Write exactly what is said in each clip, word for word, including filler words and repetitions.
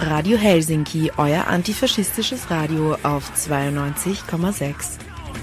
Radio Helsinki, euer antifaschistisches Radio auf zweiundneunzig Komma sechs.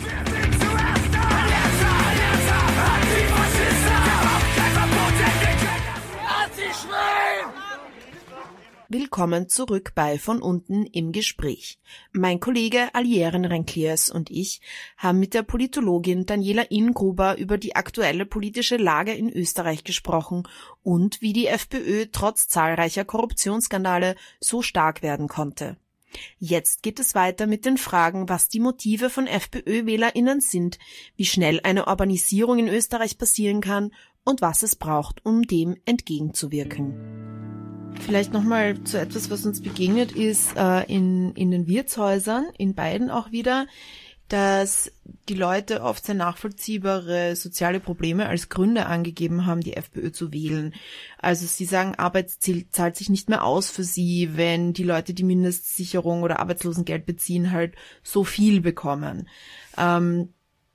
Willkommen zurück bei Von unten im Gespräch. Mein Kollege Alieren Renkliers und ich haben mit der Politologin Daniela Ingruber über die aktuelle politische Lage in Österreich gesprochen und wie die FPÖ trotz zahlreicher Korruptionsskandale so stark werden konnte. Jetzt geht es weiter mit den Fragen, was die Motive von FPÖ-WählerInnen sind, wie schnell eine Urbanisierung in Österreich passieren kann und was es braucht, um dem entgegenzuwirken. Vielleicht nochmal zu etwas, was uns begegnet ist äh, in, in den Wirtshäusern, in beiden auch wieder, dass die Leute oft sehr nachvollziehbare soziale Probleme als Gründe angegeben haben, die FPÖ zu wählen. Also sie sagen, Arbeit zahlt sich nicht mehr aus für sie, wenn die Leute die Mindestsicherung oder Arbeitslosengeld beziehen, halt so viel bekommen. Ähm,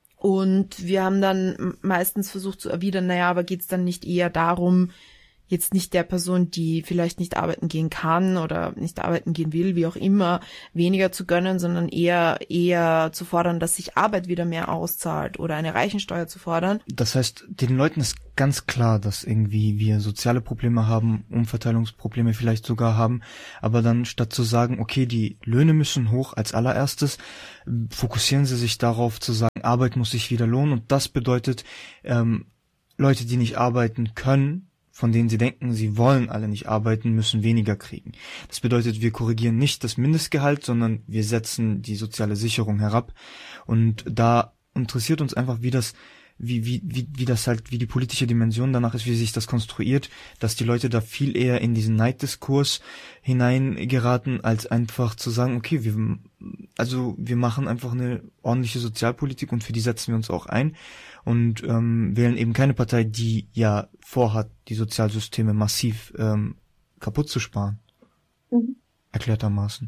und wir haben dann meistens versucht zu erwidern, naja, aber geht's dann nicht eher darum, jetzt nicht der Person, die vielleicht nicht arbeiten gehen kann oder nicht arbeiten gehen will, wie auch immer, weniger zu gönnen, sondern eher eher zu fordern, dass sich Arbeit wieder mehr auszahlt oder eine Reichensteuer zu fordern. Das heißt, den Leuten ist ganz klar, dass irgendwie wir soziale Probleme haben, Umverteilungsprobleme vielleicht sogar haben, aber dann statt zu sagen, okay, die Löhne müssen hoch als allererstes, fokussieren sie sich darauf zu sagen, Arbeit muss sich wieder lohnen, und das bedeutet, ähm, Leute, die nicht arbeiten können, von denen sie denken, sie wollen alle nicht arbeiten, müssen weniger kriegen. Das bedeutet, wir korrigieren nicht das Mindestgehalt, sondern wir setzen die soziale Sicherung herab. Und da interessiert uns einfach, wie das, wie, wie, wie, wie das halt, wie die politische Dimension danach ist, wie sich das konstruiert, dass die Leute da viel eher in diesen Neiddiskurs hineingeraten, als einfach zu sagen, okay, wir, also wir machen einfach eine ordentliche Sozialpolitik und für die setzen wir uns auch ein. Und ähm, wählen eben keine Partei, die ja vorhat, die Sozialsysteme massiv ähm, kaputt zu sparen. Mhm. Erklärtermaßen.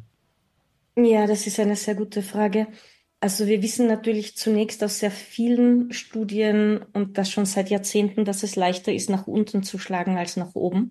Ja, das ist eine sehr gute Frage. Also wir wissen natürlich zunächst aus sehr vielen Studien und das schon seit Jahrzehnten, dass es leichter ist, nach unten zu schlagen als nach oben.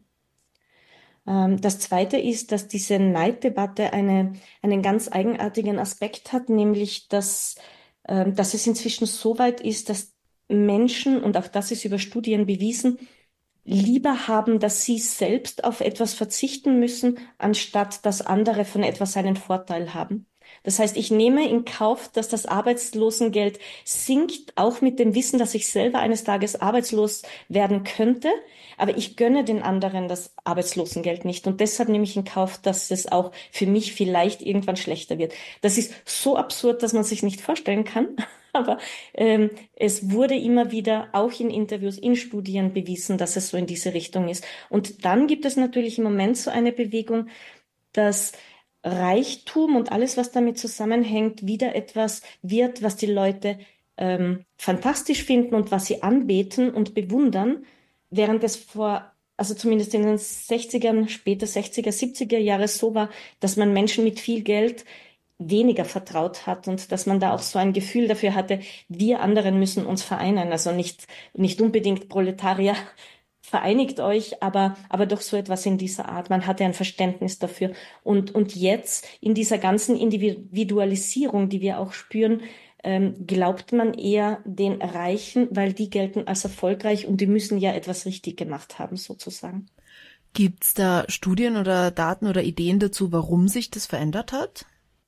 Ähm, das Zweite ist, dass diese Neiddebatte eine, einen ganz eigenartigen Aspekt hat, nämlich dass, äh, dass es inzwischen so weit ist, dass Menschen, und auch das ist über Studien bewiesen, lieber haben, dass sie selbst auf etwas verzichten müssen, anstatt dass andere von etwas einen Vorteil haben. Das heißt, ich nehme in Kauf, dass das Arbeitslosengeld sinkt, auch mit dem Wissen, dass ich selber eines Tages arbeitslos werden könnte, aber ich gönne den anderen das Arbeitslosengeld nicht. Und deshalb nehme ich in Kauf, dass es auch für mich vielleicht irgendwann schlechter wird. Das ist so absurd, dass man sich nicht vorstellen kann. Aber ähm, es wurde immer wieder auch in Interviews, in Studien bewiesen, dass es so in diese Richtung ist. Und dann gibt es natürlich im Moment so eine Bewegung, dass Reichtum und alles, was damit zusammenhängt, wieder etwas wird, was die Leute ähm, fantastisch finden und was sie anbeten und bewundern, während es vor, also zumindest in den sechzigern, später sechziger, siebziger Jahre so war, dass man Menschen mit viel Geld weniger vertraut hat und dass man da auch so ein Gefühl dafür hatte, wir anderen müssen uns vereinen, also nicht, nicht unbedingt Proletarier, vereinigt euch, aber, aber doch so etwas in dieser Art. Man hatte ein Verständnis dafür. Und, und jetzt in dieser ganzen Individualisierung, die wir auch spüren, ähm, glaubt man eher den Reichen, weil die gelten als erfolgreich und die müssen ja etwas richtig gemacht haben, sozusagen. Gibt's da Studien oder Daten oder Ideen dazu, warum sich das verändert hat?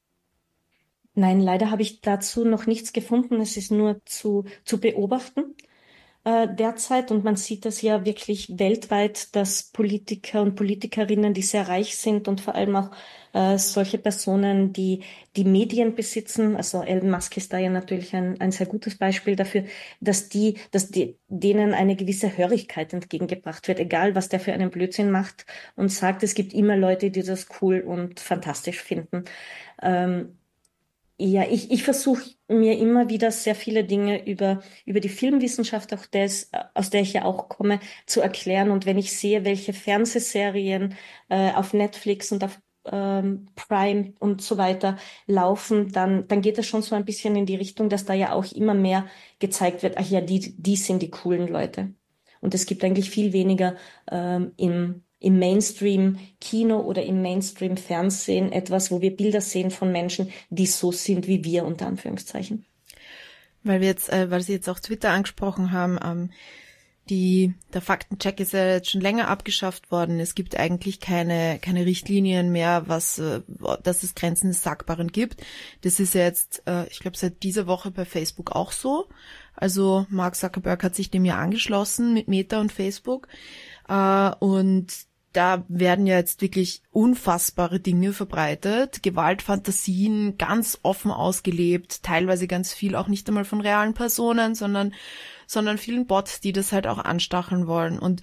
Nein, leider habe ich dazu noch nichts gefunden. Es ist nur zu, zu beobachten äh, derzeit. Und man sieht das ja wirklich weltweit, dass Politiker und Politikerinnen, die sehr reich sind und vor allem auch äh, solche Personen, die die Medien besitzen, also Elon Musk ist da ja natürlich ein, ein sehr gutes Beispiel dafür, dass die, dass die, denen eine gewisse Hörigkeit entgegengebracht wird, egal was der für einen Blödsinn macht und sagt, es gibt immer Leute, die das cool und fantastisch finden. Ähm, Ja, ich, ich versuche mir immer wieder sehr viele Dinge über, über die Filmwissenschaft, auch des, aus der ich ja auch komme, zu erklären. Und wenn ich sehe, welche Fernsehserien äh, auf Netflix und auf ähm, Prime und so weiter laufen, dann, dann geht es schon so ein bisschen in die Richtung, dass da ja auch immer mehr gezeigt wird, ach ja, die, die sind die coolen Leute. Und es gibt eigentlich viel weniger ähm, im im Mainstream-Kino oder im Mainstream-Fernsehen etwas, wo wir Bilder sehen von Menschen, die so sind wie wir, unter Anführungszeichen. Weil wir jetzt, äh, weil Sie jetzt auch Twitter angesprochen haben, ähm, die, der Faktencheck ist ja jetzt schon länger abgeschafft worden. Es gibt eigentlich keine, keine Richtlinien mehr, was, äh, dass es Grenzen des Sagbaren gibt. Das ist ja jetzt, äh, ich glaube, seit dieser Woche bei Facebook auch so. Also Mark Zuckerberg hat sich dem ja angeschlossen mit Meta und Facebook. Äh, und da werden ja jetzt wirklich unfassbare Dinge verbreitet, Gewaltfantasien ganz offen ausgelebt, teilweise ganz viel auch nicht einmal von realen Personen, sondern sondern vielen Bots, die das halt auch anstacheln wollen. Und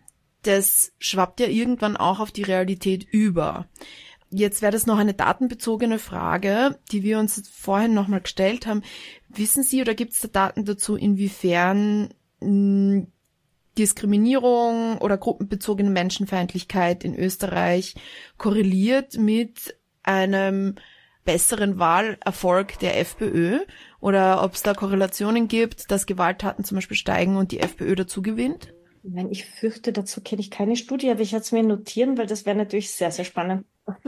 das schwappt ja irgendwann auch auf die Realität über. Jetzt wäre das noch eine datenbezogene Frage, die wir uns vorhin nochmal gestellt haben. Wissen Sie oder gibt es da Daten dazu, inwiefern mh, Diskriminierung oder gruppenbezogene Menschenfeindlichkeit in Österreich korreliert mit einem besseren Wahlerfolg der FPÖ oder ob es da Korrelationen gibt, dass Gewalttaten zum Beispiel steigen und die FPÖ dazu gewinnt? Nein, ich fürchte, dazu kenne ich keine Studie, aber ich werde es mir notieren, weil das wäre natürlich sehr, sehr spannend,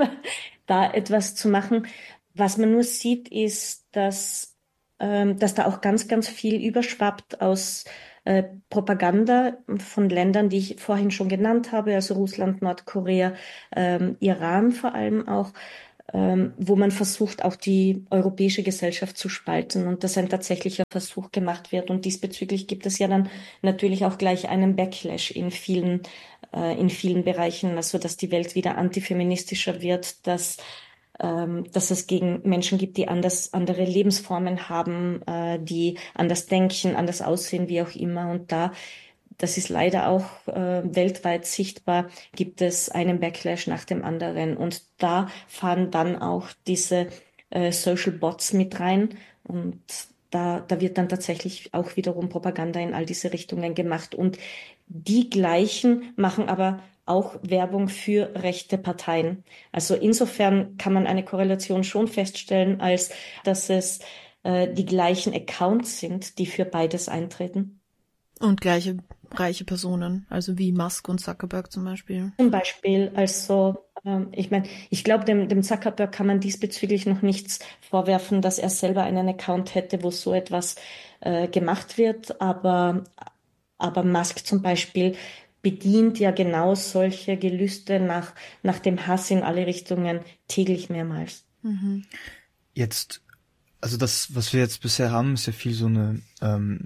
da etwas zu machen. Was man nur sieht, ist, dass, ähm, dass da auch ganz, ganz viel überschwappt aus äh, Propaganda von Ländern, die ich vorhin schon genannt habe, also Russland, Nordkorea, ähm, Iran vor allem auch, ähm, wo man versucht, auch die europäische Gesellschaft zu spalten und dass ein tatsächlicher Versuch gemacht wird. Und diesbezüglich gibt es ja dann natürlich auch gleich einen Backlash in vielen, äh, in vielen Bereichen, also dass die Welt wieder antifeministischer wird, dass ähm, dass es gegen Menschen gibt, die anders, andere Lebensformen haben, äh, die anders denken, anders aussehen, wie auch immer. Und da, das ist leider auch äh, weltweit sichtbar, gibt es einen Backlash nach dem anderen. Und da fahren dann auch diese äh, Social Bots mit rein. Und da, da wird dann tatsächlich auch wiederum Propaganda in all diese Richtungen gemacht. Und die gleichen machen aber auch Werbung für rechte Parteien. Also insofern kann man eine Korrelation schon feststellen, als dass es äh, die gleichen Accounts sind, die für beides eintreten. Und gleiche reiche Personen, also wie Musk und Zuckerberg zum Beispiel. Zum Beispiel, also ähm, ich meine, ich glaube, dem, dem Zuckerberg kann man diesbezüglich noch nichts vorwerfen, dass er selber einen Account hätte, wo so etwas äh, gemacht wird, aber, aber Musk zum Beispiel bedient ja genau solche Gelüste nach, nach dem Hass in alle Richtungen täglich mehrmals. Mhm. Jetzt, also das, was wir jetzt bisher haben, ist ja viel so eine ähm,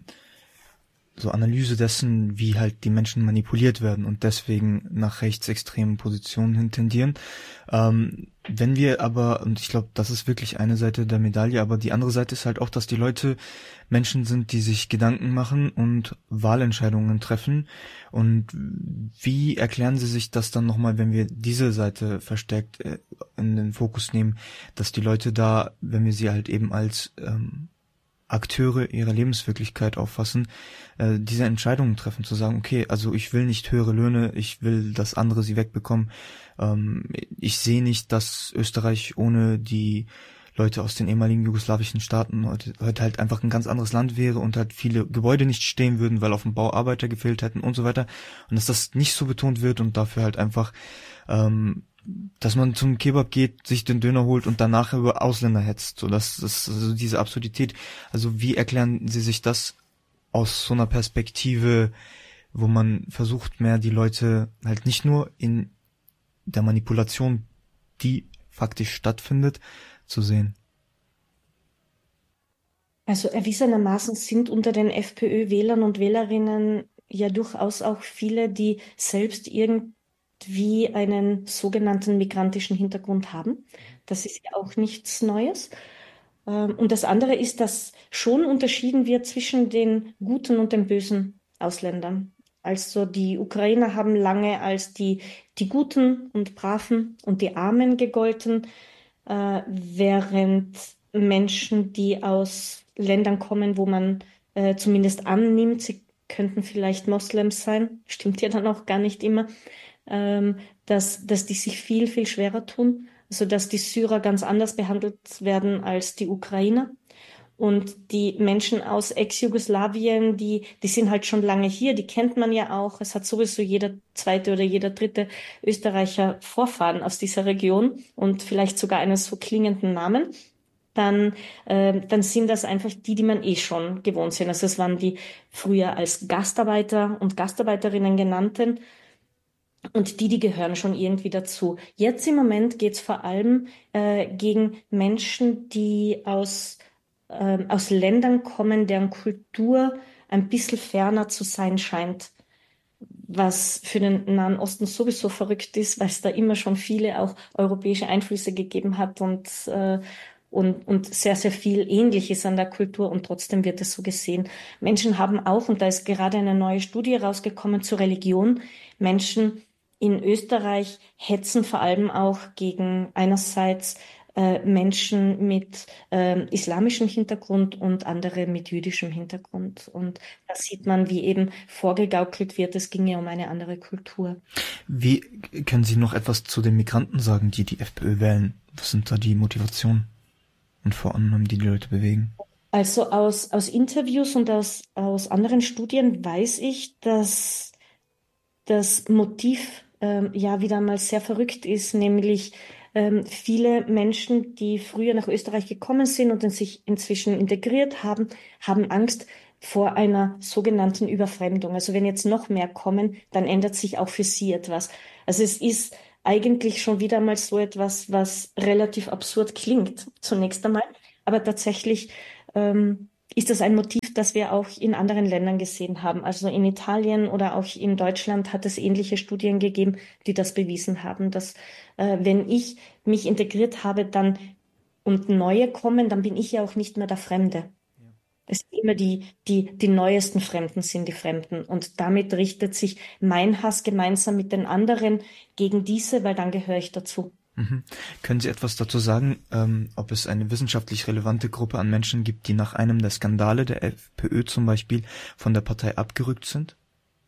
so Analyse dessen, wie halt die Menschen manipuliert werden und deswegen nach rechtsextremen Positionen hin tendieren. Ähm, wenn wir aber, und ich glaube, das ist wirklich eine Seite der Medaille, aber die andere Seite ist halt auch, dass die Leute Menschen sind, die sich Gedanken machen und Wahlentscheidungen treffen. Und wie erklären Sie sich das dann nochmal, wenn wir diese Seite verstärkt äh, in den Fokus nehmen, dass die Leute da, wenn wir sie halt eben als ähm, Akteure ihrer Lebenswirklichkeit auffassen, äh, diese Entscheidungen treffen, zu sagen, okay, also ich will nicht höhere Löhne, ich will, dass andere sie wegbekommen. Ähm, ich sehe nicht, dass Österreich ohne die Leute aus den ehemaligen jugoslawischen Staaten heute, heute halt einfach ein ganz anderes Land wäre und halt viele Gebäude nicht stehen würden, weil auf dem Bau Arbeiter gefehlt hätten und so weiter. Und dass das nicht so betont wird und dafür halt einfach ähm, dass man zum Kebab geht, sich den Döner holt und danach über Ausländer hetzt. So, das ist also diese Absurdität. Also wie erklären Sie sich das aus so einer Perspektive, wo man versucht, mehr die Leute halt nicht nur in der Manipulation, die faktisch stattfindet, zu sehen? Also erwiesenermaßen sind unter den FPÖ-Wählern und Wählerinnen ja durchaus auch viele, die selbst irgendwie wie einen sogenannten migrantischen Hintergrund haben. Das ist ja auch nichts Neues. Und das andere ist, dass schon unterschieden wird zwischen den guten und den bösen Ausländern. Also die Ukrainer haben lange als die, die Guten und Braven und die Armen gegolten, äh, während Menschen, die aus Ländern kommen, wo man äh, zumindest annimmt, sie könnten vielleicht Moslems sein, stimmt ja dann auch gar nicht immer, ähm, dass, dass die sich viel, viel schwerer tun. Also dass die Syrer ganz anders behandelt werden als die Ukrainer. Und die Menschen aus Ex-Jugoslawien, die, die sind halt schon lange hier, die kennt man ja auch. Es hat sowieso jeder zweite oder jeder dritte Österreicher Vorfahren aus dieser Region und vielleicht sogar einen so klingenden Namen. Dann, äh, dann sind das einfach die, die man eh schon gewohnt sind. Also es waren die früher als Gastarbeiter und Gastarbeiterinnen genannten und die, die gehören schon irgendwie dazu. Jetzt im Moment geht's vor allem äh, gegen Menschen, die aus, äh, aus Ländern kommen, deren Kultur ein bisschen ferner zu sein scheint. Was für den Nahen Osten sowieso verrückt ist, weil es da immer schon viele auch europäische Einflüsse gegeben hat und äh, Und, und sehr, sehr viel Ähnliches an der Kultur und trotzdem wird es so gesehen. Menschen haben auch, und da ist gerade eine neue Studie rausgekommen zur Religion, Menschen in Österreich hetzen vor allem auch gegen einerseits äh, Menschen mit äh, islamischem Hintergrund und andere mit jüdischem Hintergrund. Und da sieht man, wie eben vorgegaukelt wird, es ginge um eine andere Kultur. Wie können Sie noch etwas zu den Migranten sagen, die die FPÖ wählen? Was sind da die Motivationen und Vorannahmen, die die Leute bewegen? Also aus, aus Interviews und aus, aus anderen Studien weiß ich, dass das Motiv ähm, ja wieder mal sehr verrückt ist, nämlich ähm, viele Menschen, die früher nach Österreich gekommen sind und sich inzwischen integriert haben, haben Angst vor einer sogenannten Überfremdung. Also wenn jetzt noch mehr kommen, dann ändert sich auch für sie etwas. Also es ist eigentlich schon wieder mal so etwas, was relativ absurd klingt, zunächst einmal. Aber tatsächlich ähm, ist das ein Motiv, das wir auch in anderen Ländern gesehen haben. Also in Italien oder auch in Deutschland hat es ähnliche Studien gegeben, die das bewiesen haben, dass äh, wenn ich mich integriert habe, dann und Neue kommen, dann bin ich ja auch nicht mehr der Fremde. Es sind immer die, die, die neuesten Fremden sind die Fremden. Und damit richtet sich mein Hass gemeinsam mit den anderen gegen diese, weil dann gehöre ich dazu. Mhm. Können Sie etwas dazu sagen, ähm, ob es eine wissenschaftlich relevante Gruppe an Menschen gibt, die nach einem der Skandale der FPÖ zum Beispiel von der Partei abgerückt sind?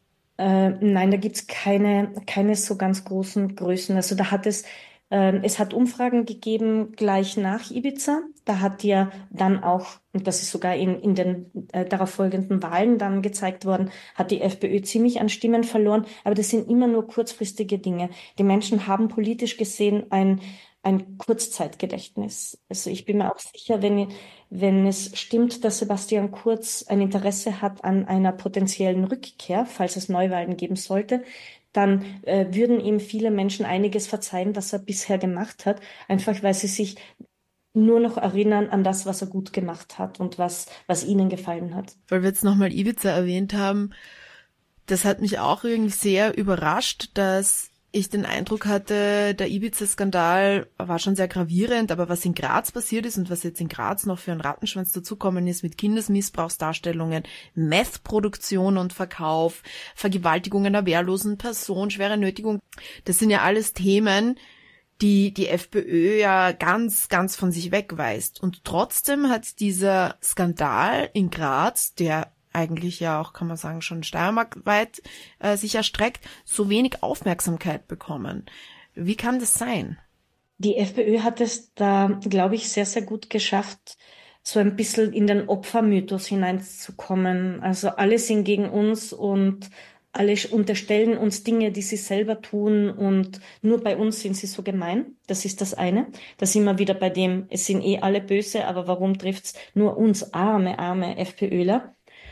Äh, nein, da gibt's keine, keine so ganz großen Größen. Also da hat es Ähm, es hat Umfragen gegeben gleich nach Ibiza. Da hat ja dann auch, und das ist sogar in, in den äh, darauf folgenden Wahlen dann gezeigt worden, hat die FPÖ ziemlich an Stimmen verloren. Aber das sind immer nur kurzfristige Dinge. Die Menschen haben politisch gesehen ein, ein Kurzzeitgedächtnis. Also ich bin mir auch sicher, wenn, wenn es stimmt, dass Sebastian Kurz ein Interesse hat an einer potenziellen Rückkehr, falls es Neuwahlen geben sollte, dann äh, würden ihm viele Menschen einiges verzeihen, was er bisher gemacht hat, einfach weil sie sich nur noch erinnern an das, was er gut gemacht hat und was, was ihnen gefallen hat. Weil wir jetzt nochmal Ibiza erwähnt haben, das hat mich auch irgendwie sehr überrascht, dass ich den Eindruck hatte, der Ibiza-Skandal war schon sehr gravierend, aber was in Graz passiert ist und was jetzt in Graz noch für einen Rattenschwanz dazukommen ist mit Kindesmissbrauchsdarstellungen, Meth-Produktion und Verkauf, Vergewaltigung einer wehrlosen Person, schwere Nötigung, das sind ja alles Themen, die die FPÖ ja ganz, ganz von sich wegweist. Und trotzdem hat dieser Skandal in Graz, der eigentlich ja auch, kann man sagen, schon steiermarkweit äh, sich erstreckt, so wenig Aufmerksamkeit bekommen. Wie kann das sein? Die FPÖ hat es da, glaube ich, sehr, sehr gut geschafft, so ein bisschen in den Opfermythos hineinzukommen. Also alle sind gegen uns und alle unterstellen uns Dinge, die sie selber tun und nur bei uns sind sie so gemein. Das ist das eine. Da sind wir wieder bei dem, es sind eh alle böse, aber warum trifft's nur uns arme, arme FPÖler?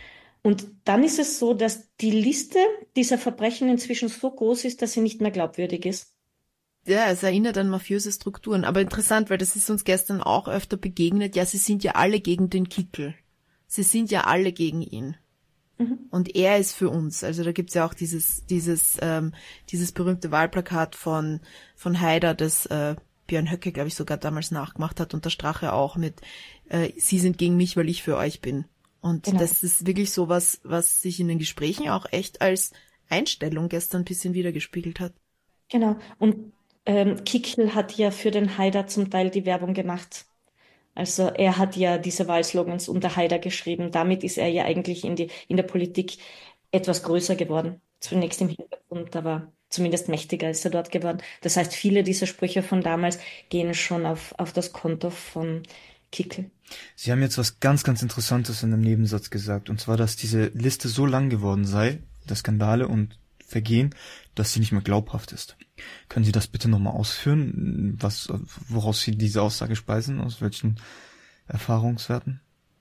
Und dann ist es so, dass die Liste dieser Verbrechen inzwischen so groß ist, dass sie nicht mehr glaubwürdig ist. Ja, es erinnert an mafiöse Strukturen. Aber interessant, weil das ist uns gestern auch öfter begegnet. Ja, sie sind ja alle gegen den Kickel. Sie sind ja alle gegen ihn. Mhm. Und er ist für uns. Also da gibt's ja auch dieses dieses ähm, dieses berühmte Wahlplakat von von Haider, das äh, Björn Höcke, glaube ich, sogar damals nachgemacht hat und der Strache auch mit äh, Sie sind gegen mich, weil ich für euch bin. Und genau. Das ist wirklich so was, was sich in den Gesprächen auch echt als Einstellung gestern ein bisschen wiedergespiegelt hat. Genau. Und ähm, Kickl hat ja für den Haider zum Teil die Werbung gemacht. Also er hat ja diese Wahlslogans unter Haider geschrieben. Damit ist er ja eigentlich in die in der Politik etwas größer geworden. Zunächst im Hintergrund, aber zumindest mächtiger ist er dort geworden. Das heißt, viele dieser Sprüche von damals gehen schon auf auf das Konto von Kickl. Sie haben jetzt was ganz, ganz Interessantes in einem Nebensatz gesagt, und zwar, dass diese Liste so lang geworden sei, der Skandale und Vergehen, dass sie nicht mehr glaubhaft ist. Können Sie das bitte nochmal ausführen, was, woraus Sie diese Aussage speisen, aus welchen Erfahrungswerten?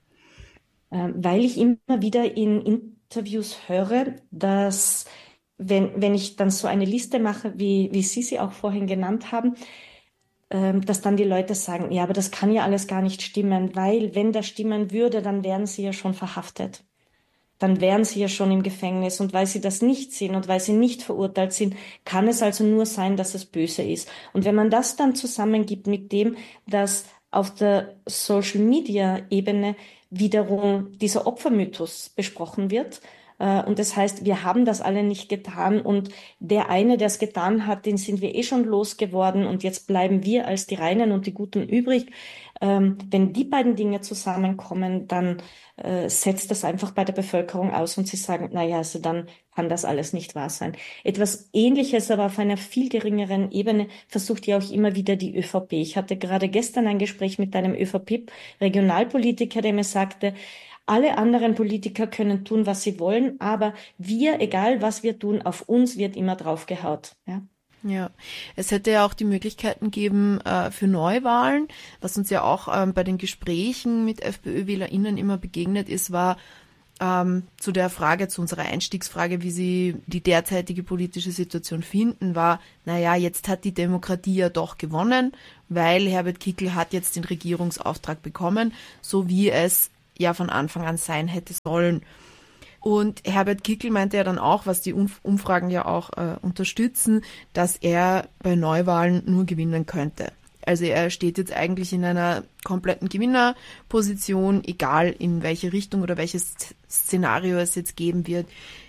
Ähm, weil ich immer wieder in Interviews höre, dass wenn, wenn ich dann so eine Liste mache, wie, wie Sie sie auch vorhin genannt haben, ähm, dass dann die Leute sagen, ja, aber das kann ja alles gar nicht stimmen, weil wenn das stimmen würde, dann wären sie ja schon verhaftet. Dann wären sie ja schon im Gefängnis. Und weil sie das nicht sind und weil sie nicht verurteilt sind, kann es also nur sein, dass es böse ist. Und wenn man das dann zusammengibt mit dem, dass auf der Social-Media-Ebene wiederum dieser Opfermythos besprochen wird, äh, und das heißt, wir haben das alle nicht getan und der eine, der es getan hat, den sind wir eh schon losgeworden und jetzt bleiben wir als die Reinen und die Guten übrig. Ähm, wenn die beiden Dinge zusammenkommen, dann äh, setzt das einfach bei der Bevölkerung aus und sie sagen, naja, also dann kann das alles nicht wahr sein. Etwas Ähnliches, aber auf einer viel geringeren Ebene versucht ja auch immer wieder die ÖVP. Ich hatte gerade gestern ein Gespräch mit einem ÖVP-Regionalpolitiker, der mir sagte, alle anderen Politiker können tun, was sie wollen, aber wir, egal was wir tun, auf uns wird immer draufgehaut. Ja. Ja, es hätte ja auch die Möglichkeiten geben äh, für Neuwahlen, was uns ja auch ähm, bei den Gesprächen mit FPÖ-WählerInnen immer begegnet ist, war ähm, zu der Frage, zu unserer Einstiegsfrage, wie sie die derzeitige politische Situation finden, war, naja, jetzt hat die Demokratie ja doch gewonnen, weil Herbert Kickl hat jetzt den Regierungsauftrag bekommen, so wie es ja von Anfang an sein hätte sollen. Und Herbert Kickl meinte ja dann auch, was die Umfragen ja auch äh, unterstützen, dass er bei Neuwahlen nur gewinnen könnte. Also er steht jetzt eigentlich in einer kompletten Gewinnerposition, egal in welche Richtung oder welches Szenario es jetzt geben wird.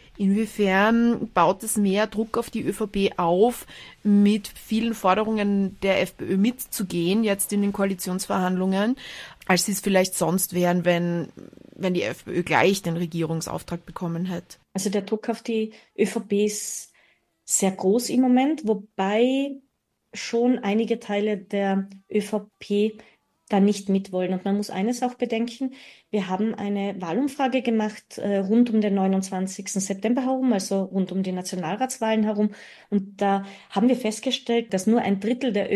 Inwiefern baut es mehr Druck auf die ÖVP auf, mit vielen Forderungen der FPÖ mitzugehen, jetzt in den Koalitionsverhandlungen, als sie es vielleicht sonst wären, wenn, wenn die FPÖ gleich den Regierungsauftrag bekommen hätte? Also der Druck auf die ÖVP ist sehr groß im Moment, wobei schon einige Teile der ÖVP da nicht mitwollen. Und man muss eines auch bedenken, wir haben eine Wahlumfrage gemacht äh, rund um den neunundzwanzigsten September herum, also rund um die Nationalratswahlen herum. Und da haben wir festgestellt, dass nur ein Drittel der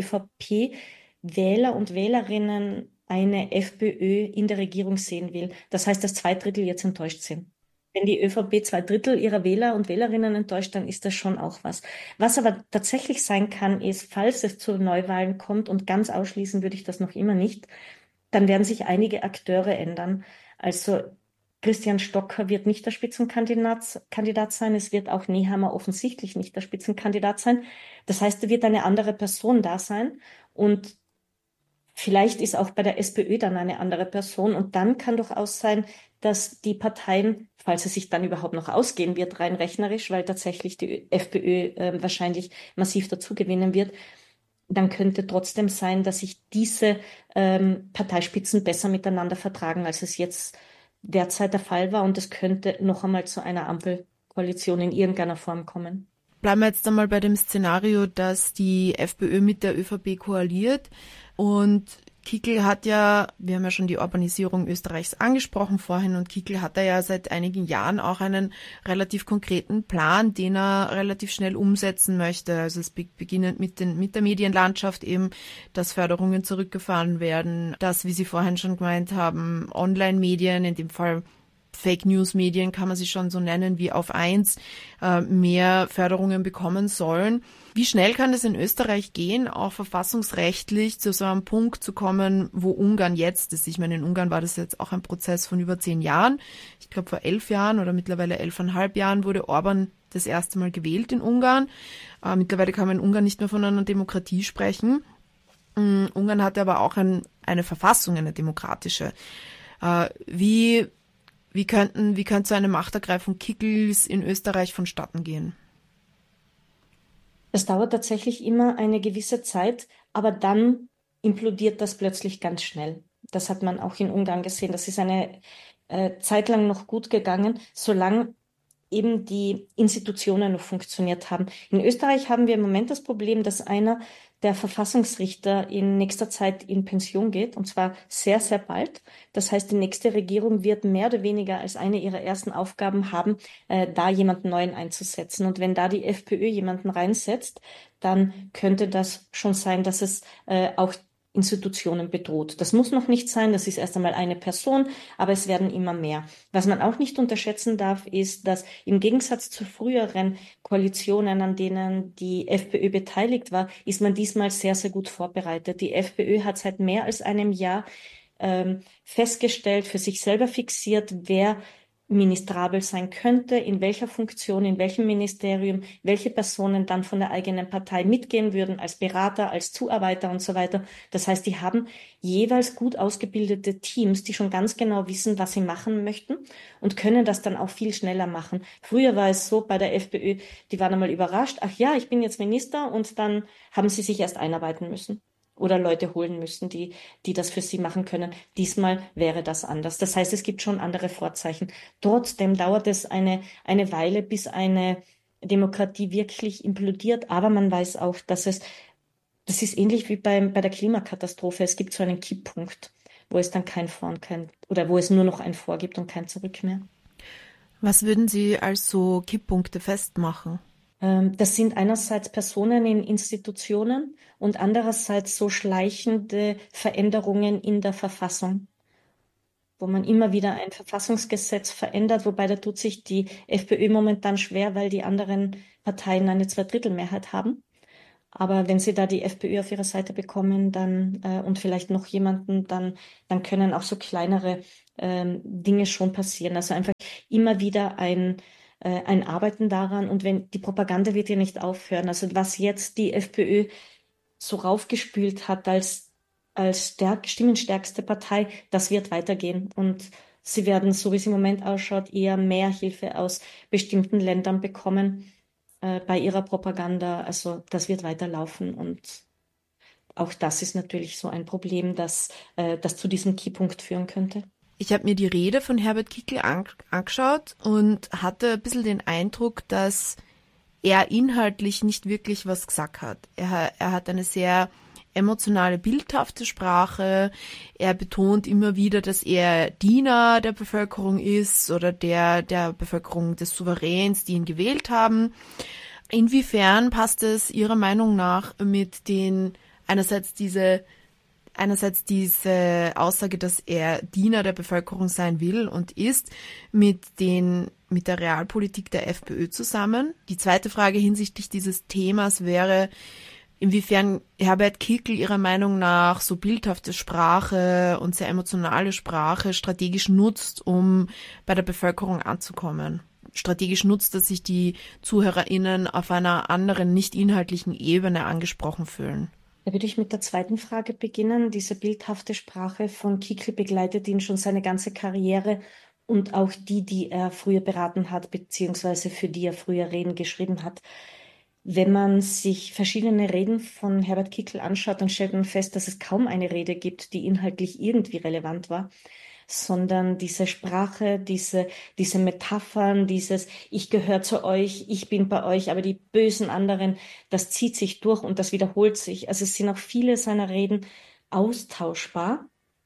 ÖVP-Wähler und Wählerinnen eine FPÖ in der Regierung sehen will. Das heißt, dass zwei Drittel jetzt enttäuscht sind. Wenn die ÖVP zwei Drittel ihrer Wähler und Wählerinnen enttäuscht, dann ist das schon auch was. Was aber tatsächlich sein kann, ist, falls es zu Neuwahlen kommt, und ganz ausschließen würde ich das noch immer nicht, dann werden sich einige Akteure ändern. Also Christian Stocker wird nicht der Spitzenkandidat Kandidat sein. Es wird auch Nehammer offensichtlich nicht der Spitzenkandidat sein. Das heißt, da wird eine andere Person da sein und vielleicht ist auch bei der SPÖ dann eine andere Person. Und dann kann durchaus sein, dass die Parteien, falls es sich dann überhaupt noch ausgehen wird, rein rechnerisch, weil tatsächlich die FPÖ äh, wahrscheinlich massiv dazu gewinnen wird, dann könnte trotzdem sein, dass sich diese ähm, Parteispitzen besser miteinander vertragen, als es jetzt derzeit der Fall war. Und es könnte noch einmal zu einer Ampelkoalition in irgendeiner Form kommen. Bleiben wir jetzt einmal bei dem Szenario, dass die FPÖ mit der ÖVP koaliert. Und Kickl hat ja, wir haben ja schon die Urbanisierung Österreichs angesprochen vorhin, und Kickl hat da ja seit einigen Jahren auch einen relativ konkreten Plan, den er relativ schnell umsetzen möchte. Also es beginnend mit den, mit der Medienlandschaft eben, dass Förderungen zurückgefahren werden, dass, wie Sie vorhin schon gemeint haben, Online-Medien, in dem Fall Fake-News-Medien kann man sie schon so nennen, wie auf eins, äh, mehr Förderungen bekommen sollen. Wie schnell kann es in Österreich gehen, auch verfassungsrechtlich zu so einem Punkt zu kommen, wo Ungarn jetzt ist? Ich meine, in Ungarn war das jetzt auch ein Prozess von über zehn Jahren. Ich glaube, vor elf Jahren oder mittlerweile elfeinhalb Jahren wurde Orban das erste Mal gewählt in Ungarn. Äh, mittlerweile kann man in Ungarn nicht mehr von einer Demokratie sprechen. Ähm, Ungarn hatte aber auch ein, eine Verfassung, eine demokratische. Äh, wie Wie könnten, wie könnte so eine Machtergreifung Kickls in Österreich vonstatten gehen? Das dauert tatsächlich immer eine gewisse Zeit, aber dann implodiert das plötzlich ganz schnell. Das hat man auch in Ungarn gesehen. Das ist eine äh, Zeit lang noch gut gegangen, solange eben die Institutionen noch funktioniert haben. In Österreich haben wir im Moment das Problem, dass einer der Verfassungsrichter in nächster Zeit in Pension geht, und zwar sehr, sehr bald. Das heißt, die nächste Regierung wird mehr oder weniger als eine ihrer ersten Aufgaben haben, äh, da jemanden Neuen einzusetzen. Und wenn da die FPÖ jemanden reinsetzt, dann könnte das schon sein, dass es äh, auch Institutionen bedroht. Das muss noch nicht sein, das ist erst einmal eine Person, aber es werden immer mehr. Was man auch nicht unterschätzen darf, ist, dass im Gegensatz zu früheren Koalitionen, an denen die FPÖ beteiligt war, ist man diesmal sehr, sehr gut vorbereitet. Die FPÖ hat seit mehr als einem Jahr ähm, festgestellt, für sich selber fixiert, wer ministrabel sein könnte, in welcher Funktion, in welchem Ministerium, welche Personen dann von der eigenen Partei mitgehen würden, als Berater, als Zuarbeiter und so weiter. Das heißt, die haben jeweils gut ausgebildete Teams, die schon ganz genau wissen, was sie machen möchten und können das dann auch viel schneller machen. Früher war es so bei der FPÖ, die waren einmal überrascht, ach ja, ich bin jetzt Minister, und dann haben sie sich erst einarbeiten müssen oder Leute holen müssen, die, die das für sie machen können. Diesmal wäre das anders. Das heißt, es gibt schon andere Vorzeichen. Trotzdem dauert es eine, eine Weile, bis eine Demokratie wirklich implodiert. Aber man weiß auch, dass es, das ist ähnlich wie beim, bei der Klimakatastrophe. Es gibt so einen Kipppunkt, wo es dann kein Vor und kein, oder wo es nur noch ein Vor gibt und kein Zurück mehr. Was würden Sie als so Kipppunkte festmachen? Das sind einerseits Personen in Institutionen und andererseits so schleichende Veränderungen in der Verfassung, wo man immer wieder ein Verfassungsgesetz verändert, wobei da tut sich die FPÖ momentan schwer, weil die anderen Parteien eine Zweidrittelmehrheit haben. Aber wenn sie da die FPÖ auf ihre Seite bekommen, dann äh, und vielleicht noch jemanden, dann, dann können auch so kleinere ähm, Dinge schon passieren. Also einfach immer wieder ein ein Arbeiten daran, und wenn die Propaganda wird ja nicht aufhören. Also was jetzt die FPÖ so raufgespült hat als, als stärk, stimmenstärkste Partei, das wird weitergehen. Und sie werden, so wie es im Moment ausschaut, eher mehr Hilfe aus bestimmten Ländern bekommen äh, bei ihrer Propaganda. Also das wird weiterlaufen, und auch das ist natürlich so ein Problem, das, äh, das zu diesem Keypunkt führen könnte. Ich habe mir die Rede von Herbert Kickl an, angeschaut und hatte ein bisschen den Eindruck, dass er inhaltlich nicht wirklich was gesagt hat. Er, er hat eine sehr emotionale, bildhafte Sprache. Er betont immer wieder, dass er Diener der Bevölkerung ist oder der, der Bevölkerung des Souveräns, die ihn gewählt haben. Inwiefern passt es Ihrer Meinung nach mit den, einerseits diese Einerseits diese Aussage, dass er Diener der Bevölkerung sein will und ist, mit den, mit der Realpolitik der FPÖ zusammen? Die zweite Frage hinsichtlich dieses Themas wäre, inwiefern Herbert Kickl Ihrer Meinung nach so bildhafte Sprache und sehr emotionale Sprache strategisch nutzt, um bei der Bevölkerung anzukommen. Strategisch nutzt, dass sich die ZuhörerInnen auf einer anderen, nicht inhaltlichen Ebene angesprochen fühlen. Da würde ich mit der zweiten Frage beginnen. Diese bildhafte Sprache von Kickl begleitet ihn schon seine ganze Karriere und auch die, die er früher beraten hat, beziehungsweise für die er früher Reden geschrieben hat. Wenn man sich verschiedene Reden von Herbert Kickl anschaut, dann stellt man fest, dass es kaum eine Rede gibt, die inhaltlich irgendwie relevant war, sondern diese Sprache, diese, diese Metaphern, dieses Ich gehöre zu euch, ich bin bei euch, aber die bösen anderen, das zieht sich durch und das wiederholt sich. Also es sind auch viele seiner Reden austauschbar.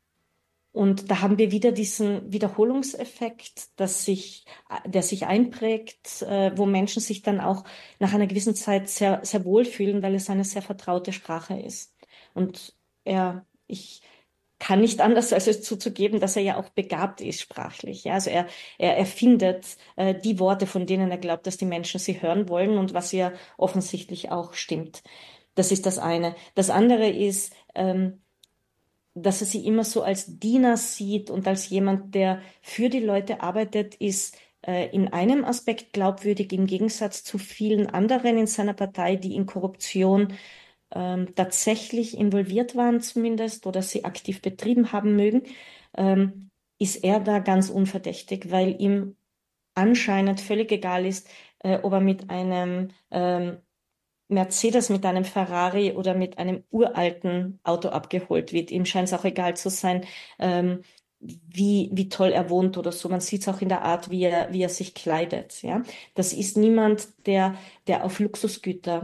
Und da haben wir wieder diesen Wiederholungseffekt, dass sich, der sich einprägt, äh, wo Menschen sich dann auch nach einer gewissen Zeit sehr, sehr wohlfühlen, weil es eine sehr vertraute Sprache ist. Und er, ich, kann nicht anders, als es zuzugeben, dass er ja auch begabt ist sprachlich. Ja, also er, er erfindet äh, die Worte, von denen er glaubt, dass die Menschen sie hören wollen, und was ja offensichtlich auch stimmt. Das ist das eine. Das andere ist, ähm, dass er sie immer so als Diener sieht und als jemand, der für die Leute arbeitet, ist äh, in einem Aspekt glaubwürdig, im Gegensatz zu vielen anderen in seiner Partei, die in Korruption Ähm, tatsächlich involviert waren zumindest oder sie aktiv betrieben haben mögen, ähm, ist er da ganz unverdächtig, weil ihm anscheinend völlig egal ist, äh, ob er mit einem ähm, Mercedes, mit einem Ferrari oder mit einem uralten Auto abgeholt wird. Ihm scheint es auch egal zu sein, ähm, wie, wie toll er wohnt oder so. Man sieht es auch in der Art, wie er, wie er sich kleidet. Ja? Das ist niemand, der, der auf Luxusgüter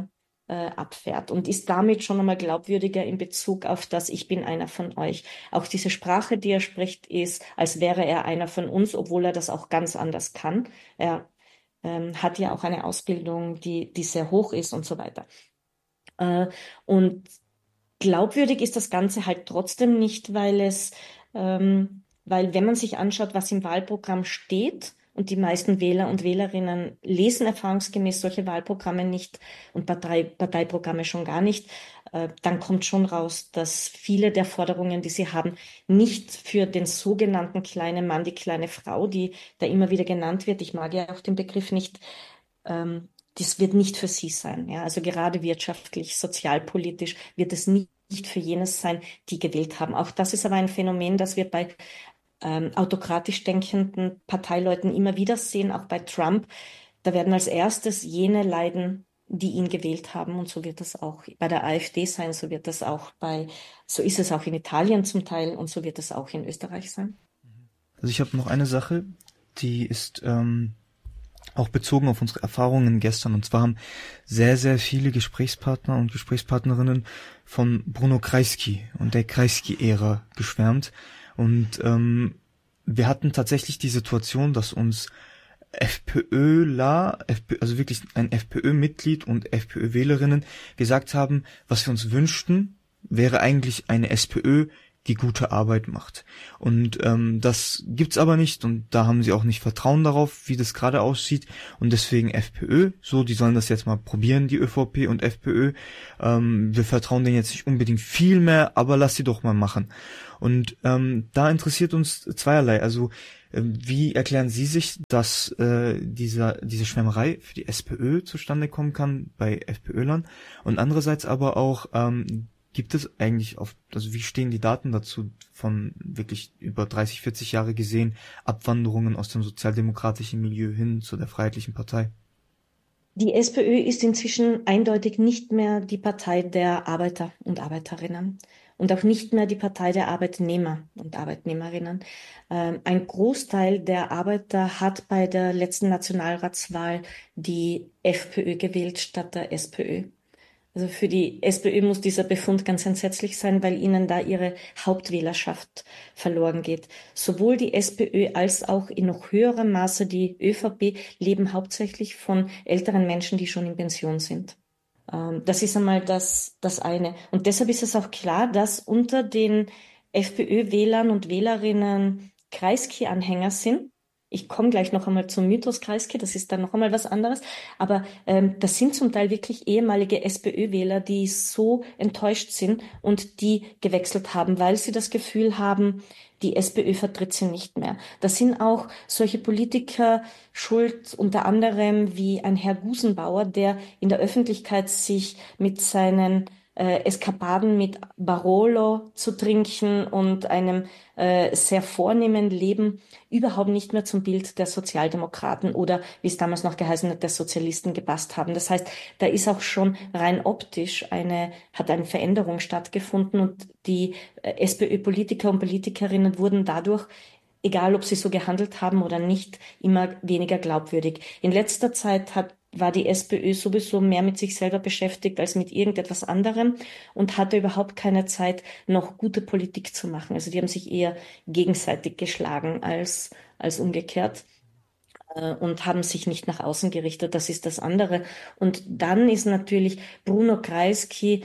äh, abfährt und ist damit schon einmal glaubwürdiger in Bezug auf das, ich bin einer von euch. Auch diese Sprache, die er spricht, ist, als wäre er einer von uns, obwohl er das auch ganz anders kann. Er ähm, hat ja auch eine Ausbildung, die, die sehr hoch ist und so weiter. Äh, und glaubwürdig ist das Ganze halt trotzdem nicht, weil es, ähm, weil wenn man sich anschaut, was im Wahlprogramm steht, und die meisten Wähler und Wählerinnen lesen erfahrungsgemäß solche Wahlprogramme nicht und Partei, Parteiprogramme schon gar nicht, äh, dann kommt schon raus, dass viele der Forderungen, die sie haben, nicht für den sogenannten kleinen Mann, die kleine Frau, die da immer wieder genannt wird, ich mag ja auch den Begriff nicht, ähm, das wird nicht für sie sein. Ja? Also gerade wirtschaftlich, sozialpolitisch wird es nicht nicht für jenes sein, die gewählt haben. Auch das ist aber ein Phänomen, das wir bei ähm, autokratisch denkenden Parteileuten immer wieder sehen, auch bei Trump. Da werden als erstes jene leiden, die ihn gewählt haben. Und so wird das auch bei der AfD sein, so wird das auch bei, so ist es auch in Italien zum Teil und so wird es auch in Österreich sein. Also ich habe noch eine Sache, die ist ähm, auch bezogen auf unsere Erfahrungen gestern. Und zwar haben sehr, sehr viele Gesprächspartner und Gesprächspartnerinnen von Bruno Kreisky und der Kreisky-Ära geschwärmt. Und ähm, wir hatten tatsächlich die Situation, dass uns FPÖler, FP, also wirklich ein FPÖ-Mitglied und FPÖ-Wählerinnen gesagt haben, was wir uns wünschten, wäre eigentlich eine SPÖ, die gute Arbeit macht. Und ähm, das gibt's aber nicht und da haben sie auch nicht Vertrauen darauf, wie das gerade aussieht und deswegen FPÖ, so, die sollen das jetzt mal probieren, die ÖVP und FPÖ. Ähm, wir vertrauen denen jetzt nicht unbedingt viel mehr, aber lass sie doch mal machen. Und ähm, da interessiert uns zweierlei. Also äh, wie erklären Sie sich, dass äh, dieser diese Schwärmerei für die SPÖ zustande kommen kann bei FPÖlern und andererseits aber auch ähm, gibt es eigentlich auf, also wie stehen die Daten dazu von wirklich über dreißig, vierzig Jahre gesehen, Abwanderungen aus dem sozialdemokratischen Milieu hin zu der Freiheitlichen Partei? Die SPÖ ist inzwischen eindeutig nicht mehr die Partei der Arbeiter und Arbeiterinnen und auch nicht mehr die Partei der Arbeitnehmer und Arbeitnehmerinnen. Ähm, ein Großteil der Arbeiter hat bei der letzten Nationalratswahl die FPÖ gewählt statt der SPÖ. Also für die SPÖ muss dieser Befund ganz entsetzlich sein, weil ihnen da ihre Hauptwählerschaft verloren geht. Sowohl die SPÖ als auch in noch höherem Maße die ÖVP leben hauptsächlich von älteren Menschen, die schon in Pension sind. Das ist einmal das, das eine. Und deshalb ist es auch klar, dass unter den FPÖ-Wählern und Wählerinnen Kreisky-Anhänger sind. Ich komme gleich noch einmal zum Mythos Kreisky, das ist dann noch einmal was anderes. Aber ähm, das sind zum Teil wirklich ehemalige SPÖ-Wähler, die so enttäuscht sind und die gewechselt haben, weil sie das Gefühl haben, die SPÖ vertritt sie nicht mehr. Das sind auch solche Politiker schuld, unter anderem wie ein Herr Gusenbauer, der in der Öffentlichkeit sich mit seinen äh, Eskapaden mit Barolo zu trinken und einem äh, sehr vornehmen Leben überhaupt nicht mehr zum Bild der Sozialdemokraten oder, wie es damals noch geheißen hat, der Sozialisten gepasst haben. Das heißt, da ist auch schon rein optisch eine, hat eine Veränderung stattgefunden und die äh, SPÖ-Politiker und Politikerinnen wurden dadurch, egal ob sie so gehandelt haben oder nicht, immer weniger glaubwürdig. In letzter Zeit hat war die SPÖ sowieso mehr mit sich selber beschäftigt als mit irgendetwas anderem und hatte überhaupt keine Zeit, noch gute Politik zu machen. Also die haben sich eher gegenseitig geschlagen als, als umgekehrt äh, und haben sich nicht nach außen gerichtet. Das ist das andere. Und dann ist natürlich Bruno Kreisky,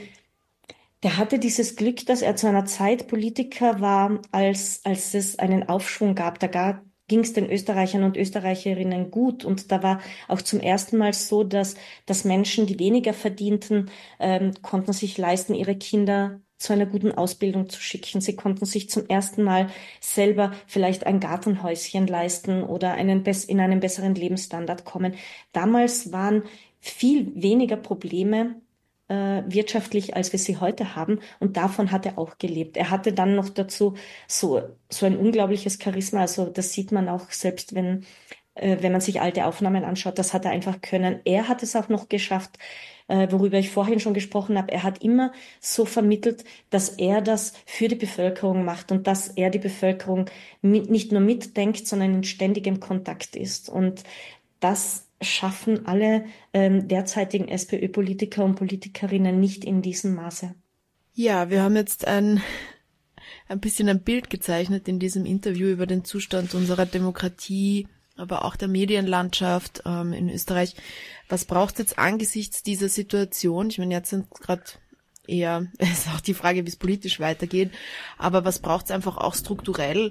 der hatte dieses Glück, dass er zu einer Zeit Politiker war, als, als es einen Aufschwung gab. Da gab ging es den Österreichern und Österreicherinnen gut. Und da war auch zum ersten Mal so, dass, dass Menschen, die weniger verdienten, ähm, konnten sich leisten, ihre Kinder zu einer guten Ausbildung zu schicken. Sie konnten sich zum ersten Mal selber vielleicht ein Gartenhäuschen leisten oder einen, in einen besseren Lebensstandard kommen. Damals waren viel weniger Probleme äh, wirtschaftlich, als wir sie heute haben. Und davon hat er auch gelebt. Er hatte dann noch dazu so, so ein unglaubliches Charisma. Also das sieht man auch selbst, wenn, äh, wenn man sich alte Aufnahmen anschaut. Das hat er einfach können. Er hat es auch noch geschafft, äh, worüber ich vorhin schon gesprochen habe. Er hat immer so vermittelt, dass er das für die Bevölkerung macht und dass er die Bevölkerung mit, nicht nur mitdenkt, sondern in ständigem Kontakt ist. Und das schaffen alle ähm, derzeitigen SPÖ-Politiker und Politikerinnen nicht in diesem Maße. Ja, wir haben jetzt ein, ein bisschen ein Bild gezeichnet in diesem Interview über den Zustand unserer Demokratie, aber auch der Medienlandschaft ähm, in Österreich. Was braucht es jetzt angesichts dieser Situation? Ich meine, jetzt sind gerade eher, es ist auch die Frage, wie es politisch weitergeht, aber was braucht es einfach auch strukturell,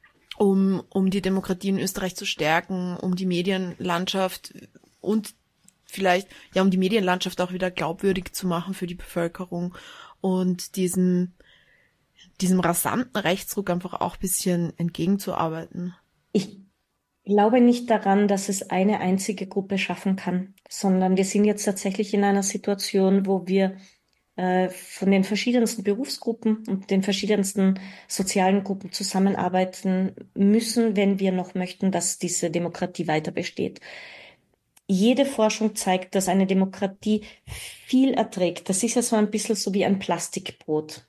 um um die Demokratie in Österreich zu stärken, um die Medienlandschaft und vielleicht, ja, um die Medienlandschaft auch wieder glaubwürdig zu machen für die Bevölkerung und diesem, diesem rasanten Rechtsruck einfach auch ein bisschen entgegenzuarbeiten? Ich glaube nicht daran, dass es eine einzige Gruppe schaffen kann, sondern wir sind jetzt tatsächlich in einer Situation, wo wir äh, von den verschiedensten Berufsgruppen und den verschiedensten sozialen Gruppen zusammenarbeiten müssen, wenn wir noch möchten, dass diese Demokratie weiter besteht. Jede Forschung zeigt, dass eine Demokratie viel erträgt. Das ist ja so ein bisschen so wie ein Plastikbrot.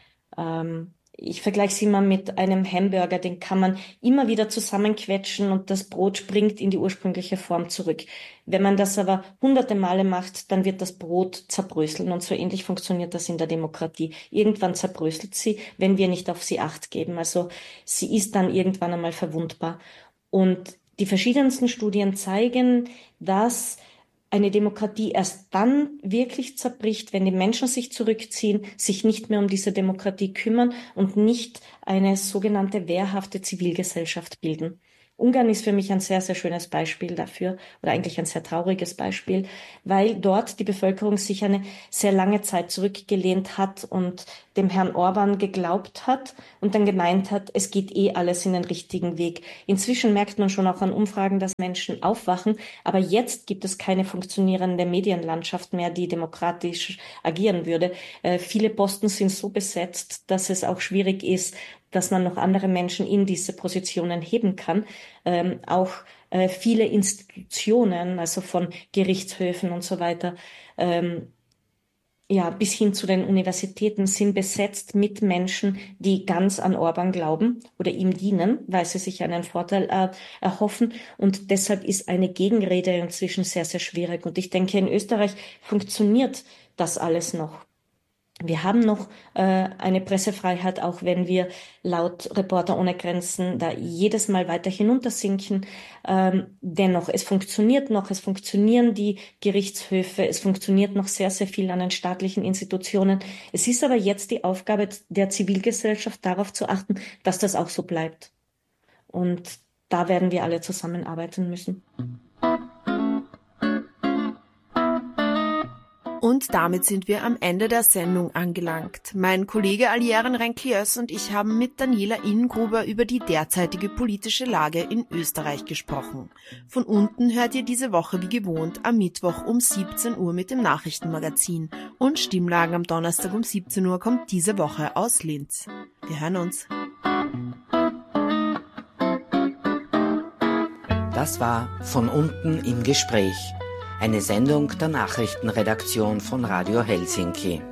Ähm, ich vergleiche es immer mit einem Hamburger, den kann man immer wieder zusammenquetschen und das Brot springt in die ursprüngliche Form zurück. Wenn man das aber hunderte Male macht, dann wird das Brot zerbröseln und so ähnlich funktioniert das in der Demokratie. Irgendwann zerbröselt sie, wenn wir nicht auf sie Acht geben. Also sie ist dann irgendwann einmal verwundbar. Und die verschiedensten Studien zeigen, dass eine Demokratie erst dann wirklich zerbricht, wenn die Menschen sich zurückziehen, sich nicht mehr um diese Demokratie kümmern und nicht eine sogenannte wehrhafte Zivilgesellschaft bilden. Ungarn ist für mich ein sehr, sehr schönes Beispiel dafür oder eigentlich ein sehr trauriges Beispiel, weil dort die Bevölkerung sich eine sehr lange Zeit zurückgelehnt hat und dem Herrn Orban geglaubt hat und dann gemeint hat, es geht eh alles in den richtigen Weg. Inzwischen merkt man schon auch an Umfragen, dass Menschen aufwachen, aber jetzt gibt es keine funktionierende Medienlandschaft mehr, die demokratisch agieren würde. Äh, viele Posten sind so besetzt, dass es auch schwierig ist, dass man noch andere Menschen in diese Positionen heben kann. Ähm, auch äh, viele Institutionen, also von Gerichtshöfen und so weiter, ähm, ja, bis hin zu den Universitäten sind besetzt mit Menschen, die ganz an Orban glauben oder ihm dienen, weil sie sich einen Vorteil äh, erhoffen. Und deshalb ist eine Gegenrede inzwischen sehr, sehr schwierig. Und ich denke, in Österreich funktioniert das alles noch. Wir haben noch äh, eine Pressefreiheit, auch wenn wir laut Reporter ohne Grenzen da jedes Mal weiter hinuntersinken. Ähm, dennoch, es funktioniert noch, es funktionieren die Gerichtshöfe, es funktioniert noch sehr, sehr viel an den staatlichen Institutionen. Es ist aber jetzt die Aufgabe der Zivilgesellschaft, darauf zu achten, dass das auch so bleibt. Und da werden wir alle zusammenarbeiten müssen. Und damit sind wir am Ende der Sendung angelangt. Mein Kollege Aljeren Renkliös und ich haben mit Daniela Ingruber über die derzeitige politische Lage in Österreich gesprochen. Von unten hört ihr diese Woche wie gewohnt am Mittwoch um siebzehn Uhr mit dem Nachrichtenmagazin. Und Stimmlagen am Donnerstag um siebzehn Uhr kommt diese Woche aus Linz. Wir hören uns. Das war Von unten im Gespräch. Eine Sendung der Nachrichtenredaktion von Radio Helsinki.